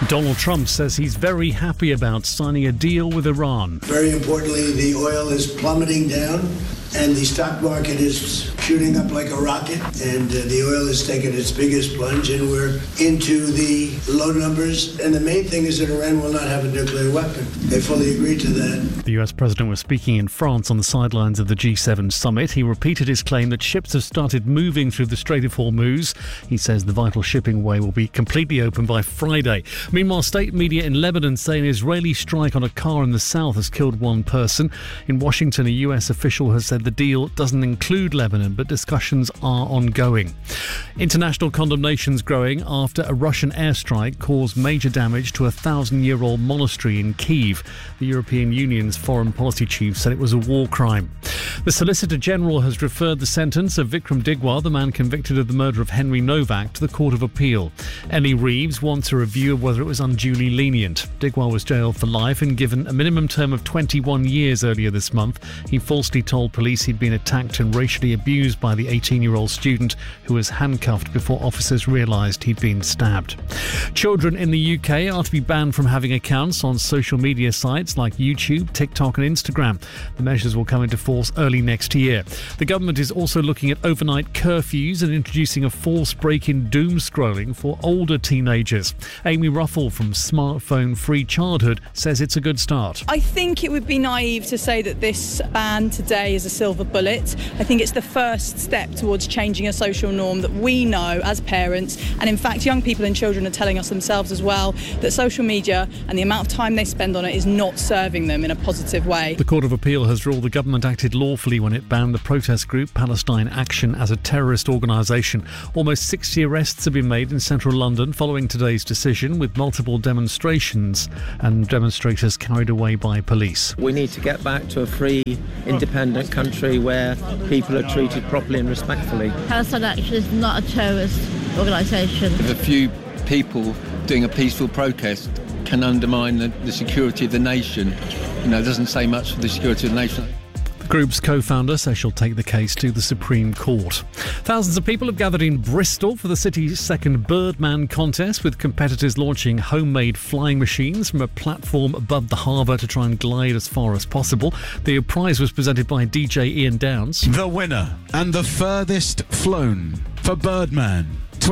Donald Trump says he's very happy about signing a deal with Iran. Very importantly, the oil is plummeting down and the stock market is shooting up like a rocket, and the oil has taken its biggest plunge and we're into the low numbers. And the main thing is that Iran will not have a nuclear weapon. They fully agreed to that. The US president was speaking in France on the sidelines of the G7 summit. He repeated his claim that ships have started moving through the Strait of Hormuz. He says the vital shipping way will be completely open by Friday. Meanwhile, state media in Lebanon say an Israeli strike on a car in the south has killed one person. In Washington, a US official has said the deal doesn't include Lebanon, but discussions are ongoing. International condemnations growing after a Russian airstrike caused major damage to a 1,000-year-old monastery in Kyiv. The European Union's foreign policy chief said it was a war crime. The Solicitor General has referred the sentence of Vikram Digwal, the man convicted of the murder of Henry Novak, to the Court of Appeal. Ellie Reeves wants a review of whether it was unduly lenient. Digwal was jailed for life and given a minimum term of 21 years earlier this month. He falsely told police he'd been attacked and racially abused by the 18-year-old student who was handcuffed before officers realised he'd been stabbed. Children in the UK are to be banned from having accounts on social media sites like YouTube, TikTok and Instagram. The measures will come into force early next year. The government is also looking at overnight curfews and introducing a false break in doom scrolling for older teenagers. Amy Ruffle from Smartphone Free Childhood says it's a good start. I think it would be naive to say that this ban today is a silver bullet. I think it's the first step towards changing a social norm that we know as parents, and in fact young people and children are telling us themselves as well, that social media and the amount of time they spend on it is not serving them in a positive way. The Court of Appeal has ruled the government acted lawfully when it banned the protest group Palestine Action as a terrorist organisation. Almost 60 arrests have been made in central London following today's decision, with multiple demonstrations and demonstrators carried away by police. We need to get back to a free, independent country where people are treated properly and respectfully. Palestine Action is not a terrorist organisation. If a few people doing a peaceful protest can undermine the security of the nation, it doesn't say much for the security of the nation. The group's co-founder says she'll take the case to the Supreme Court. Thousands of people have gathered in Bristol for the city's second Birdman contest, with competitors launching homemade flying machines from a platform above the harbour to try and glide as far as possible. The prize was presented by DJ Ian Downs. The winner and the furthest flown for Birdman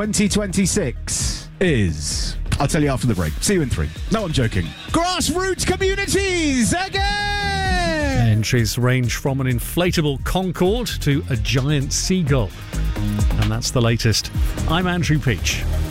2026 is... I'll tell you after the break. See you in 3. No, I'm joking. Grassroots Communities again! Entries range from an inflatable Concorde to a giant seagull. And that's the latest. I'm Andrew Peach.